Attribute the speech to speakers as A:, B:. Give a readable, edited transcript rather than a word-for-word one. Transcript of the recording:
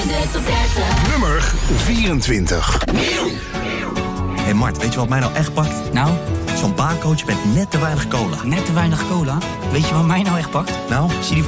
A: de top 30.
B: Nummer 24.
C: Hé Mart, weet je wat mij nou echt pakt?
D: Nou?
C: Zo'n baarcoach met net te weinig cola.
D: Net te weinig cola? Weet je wat mij nou echt pakt?
C: Nou?
D: Zie die